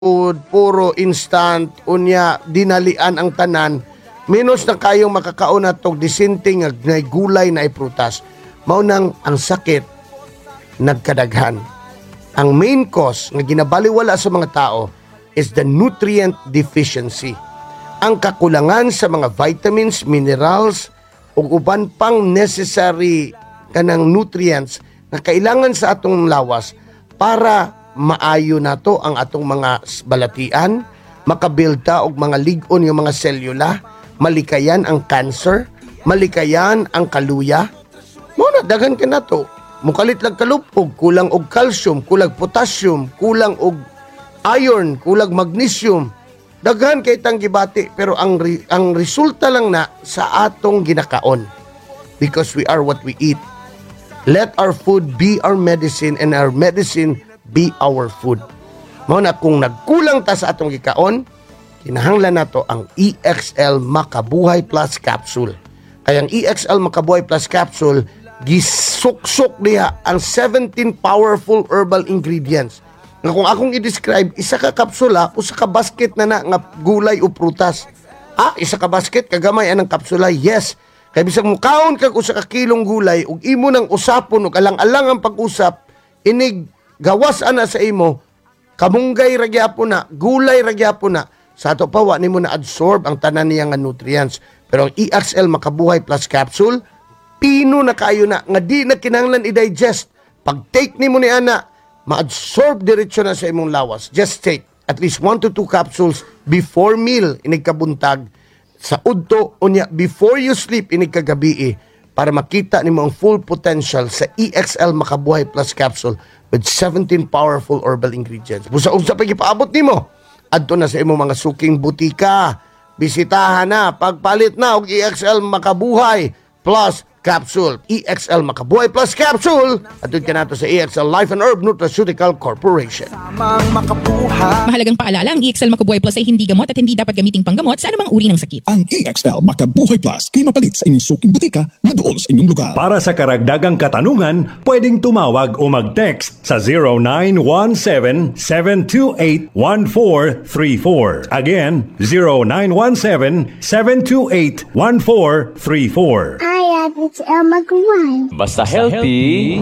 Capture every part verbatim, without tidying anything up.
food, puro instant, unya dinalian ang tanan, minus na kayong makakaon na tog disinting nga na gulay na iprutas. Maunang ang sakit nagkadaghan. Ang main cause nga ginabaliwala sa mga tao is the nutrient deficiency. Ang kakulangan sa mga vitamins, minerals, ug uban pang necessary kanang nutrients na kailangan sa atong lawas para maayo nato ang atong mga balatian, makabilta og mga lig-on yung mga selula, malikayan ang cancer, malikayan ang kaluya. Mo na daghan ka nato. Mukalit lang kalupog, kulang og calcium, kulang potassium, kulang og iron, kulang magnesium. Daghan kay tang gibati, pero ang re, ang resulta lang na sa atong ginakaon. Because we are what we eat. Let our food be our medicine and our medicine be our food. Mao na kung nagkulang ta sa atong gikaon, kinahanglan nato ang E X L Makabuhay Plus Capsule. Kaya ang E X L Makabuhay Plus Capsule, gisuksok niya ang seventeen powerful herbal ingredients. Nga kung akong i-describe, isa ka kapsula, usa ka basket na na nga gulay o prutas. Ah, isa ka basket, kagamay anang kapsula, yes. Kaya bisag mukaon kag usa ka kilong gulay, ug imo nang usapon, ug alang-alang ang pag-usap, inig gawas ana sa imo, kamunggay ragyapon na, gulay ragyapon na, sa ato pa, wa nimo na absorb ang tanan niya nga nutrients. Pero ang E X L Makabuhay Plus Capsule, pino na kayo na, nga di na kinahanglan i-digest. Pag take nimo ni ana, ma-absorb diretso na sa imong lawas. Just take at least one to two capsules before meal, inig kabuntag, sa udto, unya, before you sleep, inig kagabi, para makita nimo ang full potential sa E X L Makabuhay Plus Capsule with seventeen powerful herbal ingredients. Busa-unsa pa gipaabot nimo, adto na sa imong mga suking butika. Bisitahan na, pagpalit na og E X L Makabuhay Plus Capsule. E X L Makabuhay Plus Capsule. Adto ka nato sa E X L Life and Herb Nutraceutical Corporation. Mahalagang paalala, ang E X L Makabuhay Plus ay hindi gamot at hindi dapat gamiting panggamot sa anumang uri ng sakit. Ang E X L Makabuhay Plus kay mapalit sa inyong suking butika na doon sa inyong lugar. Para sa karagdagang katanungan, pwedeng tumawag o mag-text sa zero nine one seven, seven two eight, one four three four. Again, zero nine one seven, seven two eight, one four three four. Hi, it's El Magaway. Basta healthy,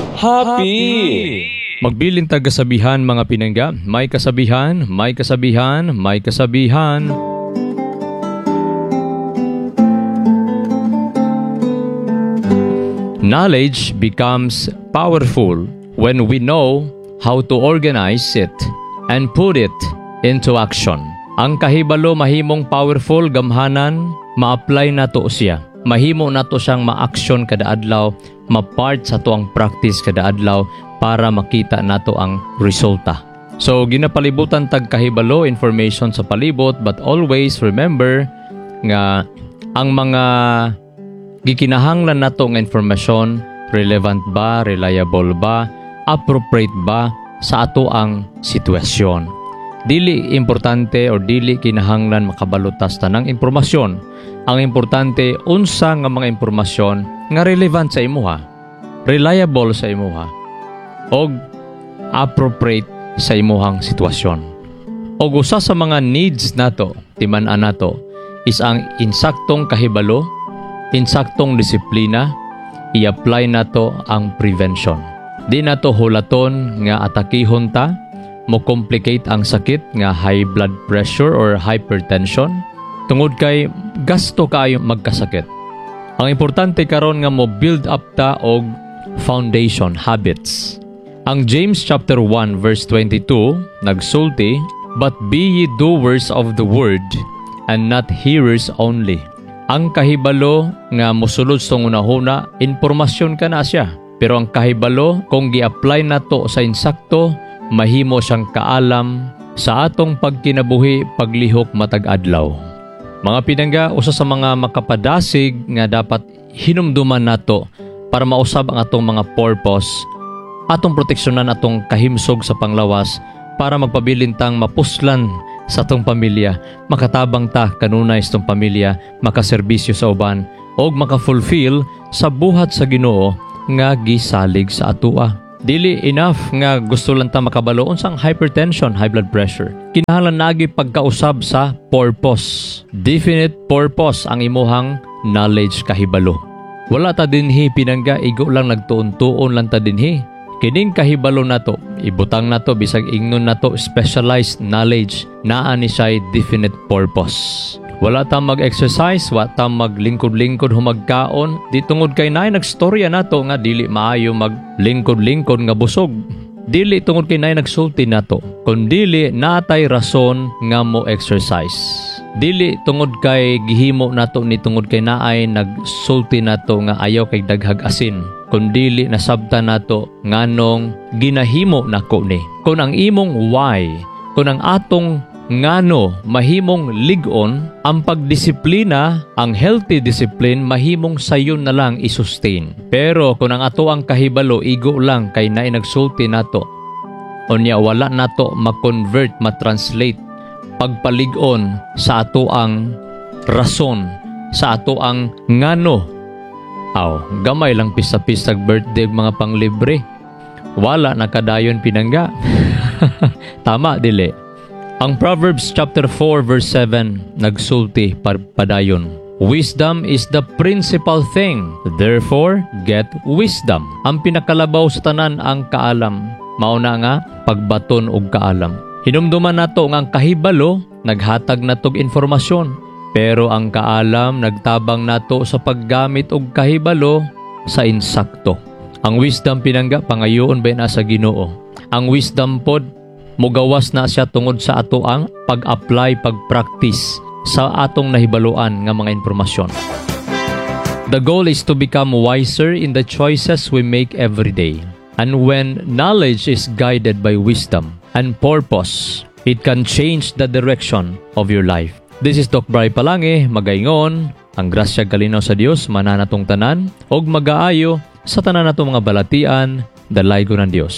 happy! Magbilin tagasabihan mga pinangga. May kasabihan, may kasabihan, may kasabihan. Knowledge becomes powerful when we know how to organize it and put it into action. Ang kahibalo mahimong powerful gamhanan, ma-apply na to siya. Mahimo na to siyang ma-action kada adlaw, ma-part sa to ang practice kada adlaw para makita nato ang resulta. So ginapalibutan tag kahibalo information sa palibot, but always remember nga ang mga gikinahanglan nato nga informasyon relevant ba, reliable ba, appropriate ba sa ato ang sitwasyon. Dili importante or dili kinahanglan makabalutas tanang impormasyon. Ang importante, unsa nga mga impormasyon nga relevant sa imuha, reliable sa imuha, o appropriate sa imuhang sitwasyon. O usa sa mga needs nato, timan-an nato, is ang insaktong kahibalo, insaktong disiplina, i-apply nato ang prevention. Di nato hulaton nga atakihon ta, mo complicate ang sakit nga high blood pressure or hypertension, tungod kay gasto kayo magkasakit. Ang importante karon nga mo build up ta og foundation habits. Ang James chapter one verse twenty-two nagsulti, "But be ye doers of the word and not hearers only." Ang kahibalo nga mosulod sa unahuna, impormasyon ka na siya. Pero ang kahibalo kung gi-apply nato sa insakto, mahimo siyang kaalam sa atong pagkinabuhi paglihok matag adlaw. Mga pinangga, usa sa mga makapadasig nga dapat hinumduman nato para mausab ang atong mga purpose, atong proteksyonan atong kahimsog sa panglawas para magpabilintang mapuslan sa atong pamilya, makatabang ta kanunay sa atong pamilya, makaserbisyo sa uban, o maka-fulfill sa buhat sa Ginoo nga gisalig sa atua. Dili enough nga gusto lang ta makabalo unsang hypertension, high blood pressure. Kinahanglan nagi pagkausab sa purpose. Definite purpose ang imuhang knowledge kahibalo. Wala ta dinhi pinangga igo lang nagtuon-tuon lang ta dinhi. Kining kahibalo nato, ibutang nato bisag ingnon nato specialized knowledge naa ni siya definite purpose. Wala ta mag-exercise, wala ta maglingkod-lingkod humagkaon. Di tungod kay nay nagstorya nato nga dili maayo maglingkod-lingkod nga busog. Dili tungod kay nay nagsulti nato, kun dili natay rason nga mo exercise. Dili tungod kay gihimo nato ni tungod kay naay nagsulti nato nga ayaw kay daghag asin, kun dili nasabtan nato nganong ginahimo nako ni. Kun ang imong why, kun ang atong ngano mahimong ligon, ang pagdisiplina, ang healthy discipline mahimong sayon na lang i-sustain. Pero kung ang ato ang kahibalo igo lang kay naay nagsulti nato, unya wala nato ma-convert, ma-translate pagpaligon sa ato ang rason, sa ato ang ngano. Aw, gamay lang pisa-pisag birthday mga panglibre. Wala nakadayon pinangga. Tama dili. Ang Proverbs chapter four verse seven nagsulti padayon. Wisdom is the principal thing. Therefore, get wisdom. Ang pinakalabaw sa tanan ang kaalam. Mauna nga pagbaton og kaalam. Hinumduman nato nga ang kahibalo naghatag natog informasyon. Pero ang kaalam nagtabang nato sa paggamit og kahibalo sa insakto. Ang wisdom pinangga pangayoon ba na sa Ginoo. Ang wisdom pod mugawas na siya tungod sa ato ang pag-apply, pag-practice sa atong nahibaluan nga mga impormasyon. The goal is to become wiser in the choices we make every day. And when knowledge is guided by wisdom and purpose, it can change the direction of your life. This is Doc Bry Palange, magaingon, ang grasya kalinaw sa Dios mananatong tanan, og magaayo sa tanan natong mga balatian, dalay ko ng Dios.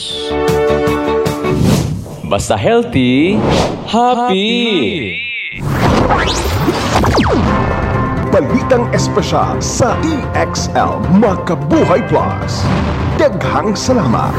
Basta healthy, happy! Balitang espesyal sa E X L Makabuhay Plus. Daghang salamat!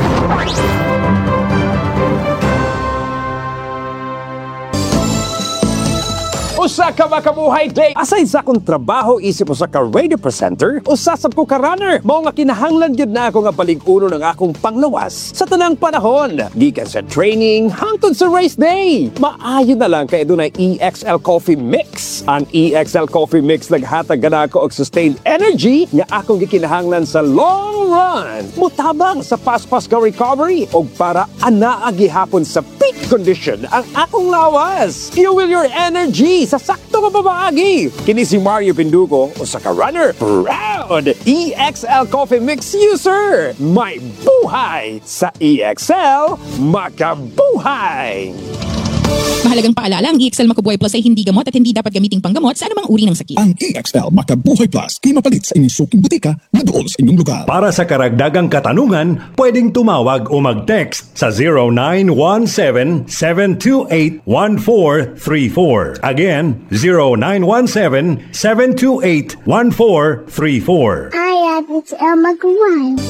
Usa ka makabuhay day. Aside sa akong trabaho, isip usa ka radio presenter, usasab ko ka runner. Mao nga kinahanglan gyud na ako nga palig-uno ng akong panglawas sa tanang panahon. Gikan sa training hangtod sa race day. Maayo na lang kay dunay E X L Coffee Mix. Ang E X L Coffee Mix naghatag gana ako og sustained energy nga akong gikinahanglan sa long run. Mutabang sa fast-fast ka recovery og para anaa gihapon sa peak condition ang akong lawas. Fuel your energy sa sakto nga pamaagi. Kini si Mario Pindugo, usa ka runner, proud E X L Coffee Mix user. May buhay sa E X L Makabuhay. Mahalagang paalala, ang E X L Makabuhay Plus ay hindi gamot at hindi dapat gamiting panggamot sa anumang uri ng sakit. Ang E X L Makabuhay Plus kay mapalit sa inyong suking butika na doon sa inyong lugar. Para sa karagdagang katanungan, pwedeng tumawag o mag-text sa zero nine one seven, seven two eight, one four three four. Again, zero nine one seven, seven two eight, one four three four. Hi, it's El Magwan.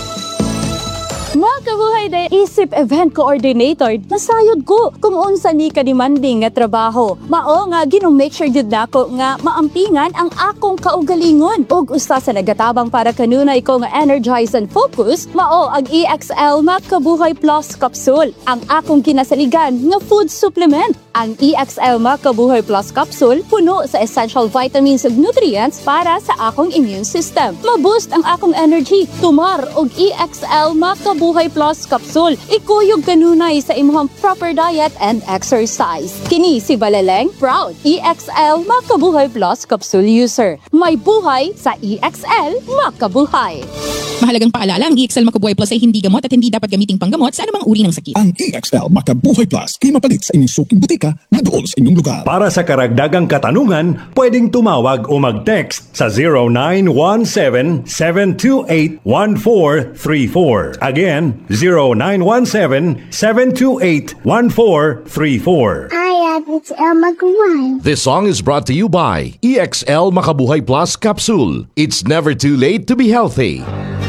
Mga kabuhay day, isip event coordinator, nasayod ko kung unsa ni ka-demanding nga trabaho. Mao nga ginomake sure jud nako nga maampingan ang akong kaugalingon. Ug usa sa nagatabang para kanunay ko nga energize and focus, mao ang E X L Makabuhay Plus Capsule, ang akong kinasaligan nga food supplement. Ang E X L Makabuhay Plus Capsule puno sa essential vitamins ug nutrients para sa akong immune system. Ma-boost ang akong energy. Tumar og E X L Makabuhay Plus Capsule. Ikuyog kanunay sa imong proper diet and exercise. Kini si Balaleng, proud E X L Makabuhay Plus Capsule user. May buhay sa E X L Makabuhay. Mahalagang paalala, ang E X L Makabuhay Plus ay hindi gamot at hindi dapat gamiting panggamot sa anumang uri ng sakit. Ang E X L Makabuhay Plus kay mapalit sa inyong suking butika na doon sa inyong lugar. Para sa karagdagang katanungan, pwedeng tumawag o mag-text sa zero nine one seven, seven two eight, one four three four. Again, zero nine one seven, seven two eight, one four three four. Hi, it's El Magwan. This song is brought to you by E X L Makabuhay Plus Capsule. It's never too late to be healthy.